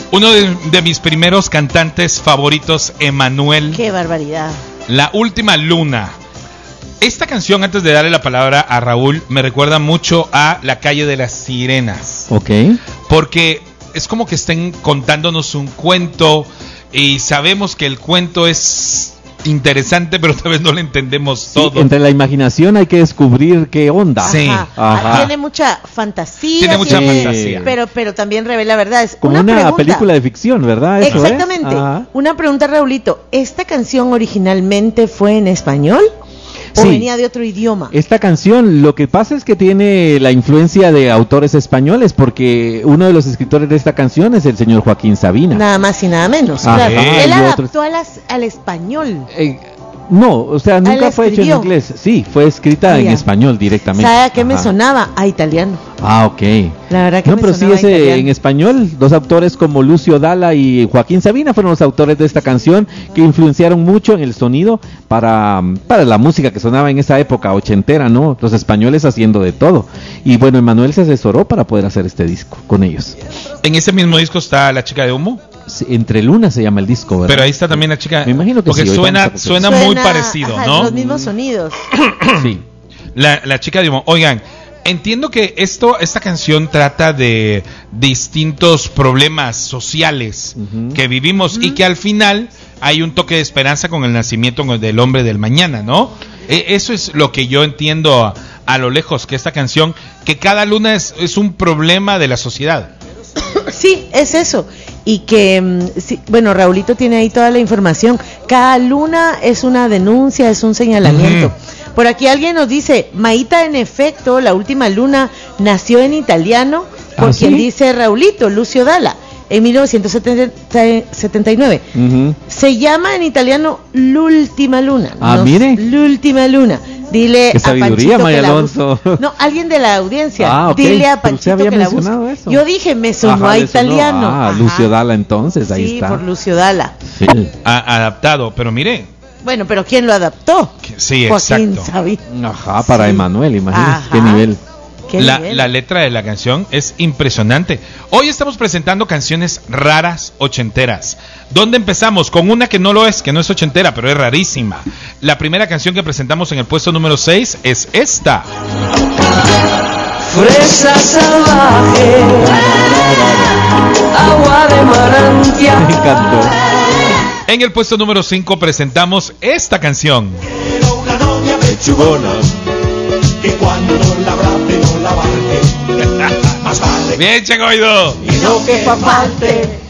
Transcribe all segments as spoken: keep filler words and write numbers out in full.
Uno de, de mis primeros cantantes favoritos, Emanuel. ¡Qué barbaridad! La última luna. Esta canción, antes de darle la palabra a Raúl, me recuerda mucho a La calle de las sirenas. Ok. Porque es como que estén contándonos un cuento y sabemos que el cuento es interesante, pero tal vez no lo entendemos Sí, todo. entre la imaginación hay que descubrir qué onda. Sí. Ajá. Ajá. Tiene mucha fantasía. Tiene mucha sí, fantasía. Pero, pero también revela verdad. Es Como una, una, pregunta. película de ficción, ¿verdad? Eso, Exactamente. ¿eh? Ajá. Una pregunta, Raulito. ¿Esta canción originalmente fue en español o Sí. venía de otro idioma? Esta canción, lo que pasa es que tiene la influencia de autores españoles, porque uno de los escritores de esta canción es el señor Joaquín Sabina. Nada más y nada menos. Ajá, Claro. Él y adaptó otros- a las- al español. Eh, no, o sea, nunca él fue hecho en escribió. inglés. Sí, fue escrita Ah, en ya. español directamente. ¿Sabe a qué me Ajá. sonaba? A italiano. Ah, ok. La verdad que No, me pero sí sonaba es eh, italiano. en español. Dos autores como Lucio Dalla y Joaquín Sabina fueron los autores de esta canción que influenciaron mucho en el sonido para, para la música que sonaba en esa época ochentera, ¿no? Los españoles haciendo de todo. Y bueno, Emanuel se asesoró para poder hacer este disco con ellos. En ese mismo disco está La chica de humo, Sí, Entre Luna se llama el disco, ¿verdad? pero ahí está también La chica. Me imagino que porque sí, ahorita suena, vamos a suena buscar. muy parecido, ajá, ¿no? Los mismos sonidos. Sí. La, la chica de humo. Oigan, entiendo que esto, esta canción trata de distintos problemas sociales Ujú. que vivimos y que al final hay un toque de esperanza con el nacimiento del hombre del mañana, ¿no? E- eso es lo que yo entiendo a, a lo lejos, que esta canción, que cada luna es, es un problema de la sociedad. Sí, es eso. Y que, mm, sí, bueno, Raulito tiene ahí toda la información. Cada luna es una denuncia, es un señalamiento. Ujú. Por aquí alguien nos dice, Maíta, en efecto, la última luna nació en italiano, por ¿Ah, quien sí? dice Raulito, Lucio Dalla, en mil novecientos setenta y nueve. Ujú. Se llama en italiano L'ultima luna. Ah, No, mire. L'ultima luna. Dile Qué a sabiduría, Panchito que Maya la Alonso. busque. No, alguien de la audiencia. Ah, ok. Dile a Pero usted Panchito había que la mencionado busque. eso. Yo dije, me sonó Ajá, a le sonó. italiano. Ah, Ajá. Lucio Dalla entonces, ahí Sí, está. por Lucio Dalla. Sí. A- adaptado, pero mire, Bueno, pero ¿quién lo adaptó? que- sí, Joaquín exacto. Sabina. Ajá, para Sí. Emanuel, imagínese Ajá. qué nivel. ¿Qué La, nivel? la letra de la canción es impresionante. Hoy estamos presentando canciones raras ochenteras. ¿Dónde empezamos? Con una que no lo es, que no es ochentera, pero es rarísima. La primera canción que presentamos en el puesto número seis es esta. Fresa salvaje, agua de manantial. Me encantó. En el puesto número cinco presentamos esta canción. Era una novia pechugona que cuando la abrace no la baje. Más vale Bien, Chagoido. y no que fa falte.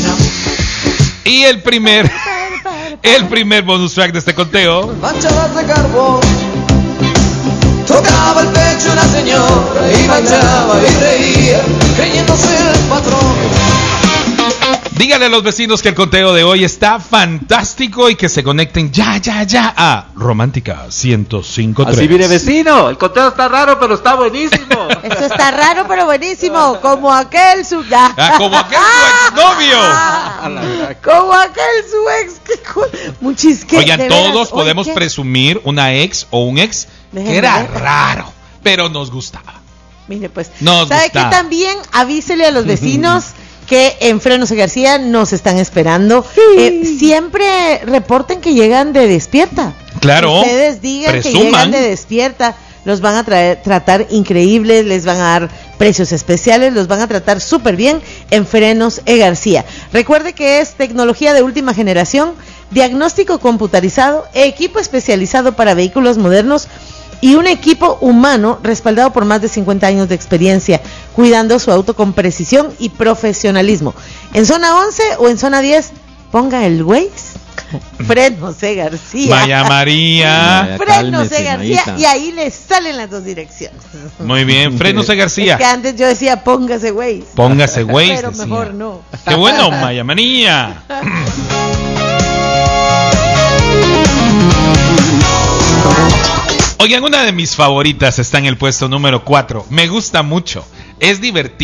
Y el primer, el primer bonus track de este conteo. Manchadas de carbón, tocaba el pecho una señora y manchaba y reía, creyéndose el patrón. Díganle a los vecinos que el conteo de hoy está fantástico y que se conecten ya, ya, ya a Romántica ciento cinco punto tres. Así viene vecino, el conteo está raro, pero está buenísimo. Esto está raro, pero buenísimo. Como aquel su... Ah, como aquel su exnovio. Como aquel su ex. Que co- Muchis que, Oigan, de veras, todos oye, podemos ¿qué? presumir una ex o un ex Déjenme que era ver. raro, pero nos gustaba. Mire, pues, Nos ¿sabe gusta. qué? También avísele a los vecinos que en Frenos y García nos están esperando. Eh, siempre reporten que llegan de despierta. Claro, Ustedes digan presuman. que llegan de despierta. Los van a traer, tratar increíbles, les van a dar precios especiales, los van a tratar súper bien en Frenos E. García. Recuerde que es tecnología de última generación, diagnóstico computarizado, equipo especializado para vehículos modernos y un equipo humano respaldado por más de cincuenta años de experiencia, cuidando su auto con precisión y profesionalismo. En zona once o en zona diez, ponga el Waze. Frenos E. García. Maya María. Vaya, Frenos E. cálmese, García, Mayita. y ahí le salen las dos direcciones. Muy bien, Frenos E. García. Es que antes yo decía, póngase Waze. Póngase Waze. Pero decía. mejor no. Qué bueno, Maya María. Oigan, una de mis favoritas está en el puesto número cuatro. Me gusta mucho. Es divertido.